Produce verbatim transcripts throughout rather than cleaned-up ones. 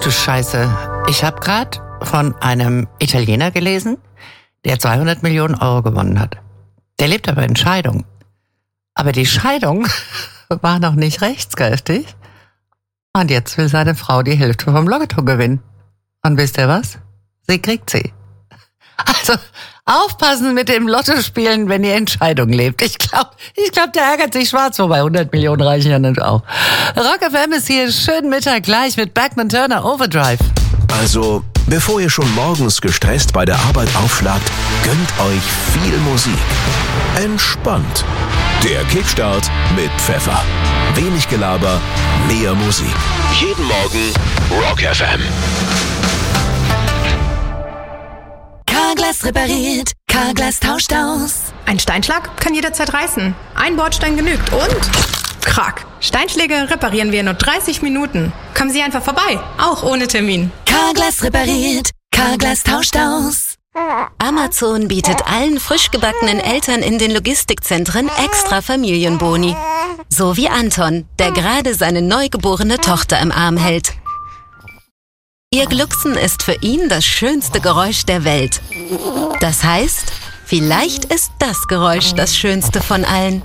du Scheiße. Ich habe gerade von einem Italiener gelesen, der zweihundert Millionen Euro gewonnen hat. Der lebt aber in Scheidung. Aber die Scheidung war noch nicht rechtskräftig. Und jetzt will seine Frau die Hälfte vom Lotto gewinnen. Und wisst ihr was? Sie kriegt sie. Also aufpassen mit dem Lotto spielen, wenn ihr in Scheidung lebt. Ich glaube, ich glaub, der ärgert sich schwarz, wobei hundert Millionen reichen ja nicht auch. Rock F M ist hier, schönen Mittag gleich mit Bachman Turner Overdrive. Also, bevor ihr schon morgens gestresst bei der Arbeit aufschlagt, gönnt euch viel Musik. Entspannt. Der Kickstart mit Pfeffer. Wenig Gelaber, mehr Musik. Jeden Morgen Rock F M. Carglass repariert, Carglass tauscht aus. Ein Steinschlag kann jederzeit reißen. Ein Bordstein genügt und... Krack. Steinschläge reparieren wir in nur dreißig Minuten. Kommen Sie einfach vorbei, auch ohne Termin. Carglass repariert, Carglass tauscht aus. Amazon bietet allen frisch gebackenen Eltern in den Logistikzentren extra Familienboni. So wie Anton, der gerade seine neugeborene Tochter im Arm hält. Ihr Glucksen ist für ihn das schönste Geräusch der Welt. Das heißt, vielleicht ist das Geräusch das schönste von allen.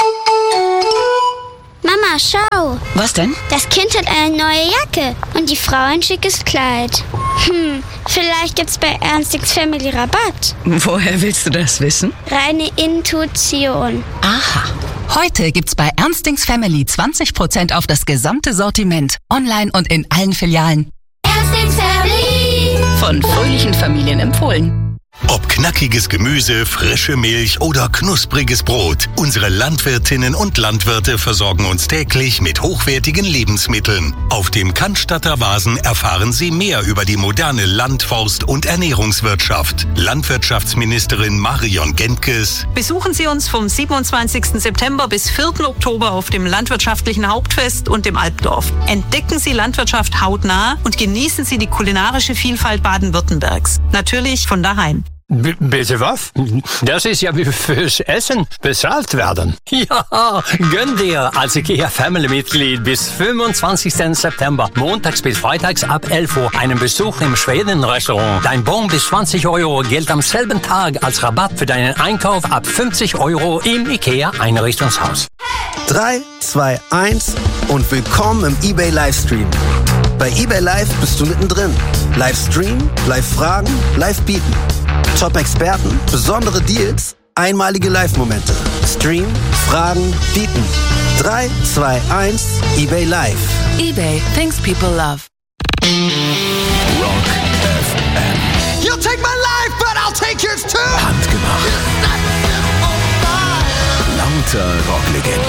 Mama, schau. Was denn? Das Kind hat eine neue Jacke und die Frau ein schickes Kleid. Hm, vielleicht gibt's bei Ernstings Family Rabatt. Woher willst du das wissen? Reine Intuition. Aha. Heute gibt's bei Ernstings Family zwanzig Prozent auf das gesamte Sortiment. Online und in allen Filialen. Ernstings Family. Von fröhlichen Familien empfohlen. Ob knackiges Gemüse, frische Milch oder knuspriges Brot, unsere Landwirtinnen und Landwirte versorgen uns täglich mit hochwertigen Lebensmitteln. Auf dem Cannstatter Vasen erfahren Sie mehr über die moderne Land-, Forst- und Ernährungswirtschaft. Landwirtschaftsministerin Marion Gentges. Besuchen Sie uns vom siebenundzwanzigsten September bis vierten Oktober auf dem Landwirtschaftlichen Hauptfest und im Alpdorf. Entdecken Sie Landwirtschaft hautnah und genießen Sie die kulinarische Vielfalt Baden-Württembergs. Natürlich von daheim. B- bitte was? Das ist ja wie fürs Essen bezahlt werden. Ja, gönn dir als IKEA-Family-Mitglied bis fünfundzwanzigsten September, montags bis freitags ab elf Uhr, einen Besuch im Schweden-Restaurant. Dein Bon bis zwanzig Euro gilt am selben Tag als Rabatt für deinen Einkauf ab fünfzig Euro im IKEA-Einrichtungshaus. drei, zwei, eins und willkommen im eBay Livestream. Bei eBay Live bist du mittendrin. Livestream, Live-Fragen, Live-Bieten. Top-Experten, besondere Deals, einmalige Live-Momente. Stream, Fragen, Bieten. drei, zwei, eins, eBay Live. eBay, things people love. Rock F M. You'll take my life, but I'll take yours too. Handgemacht. Lauter Rocklegenden.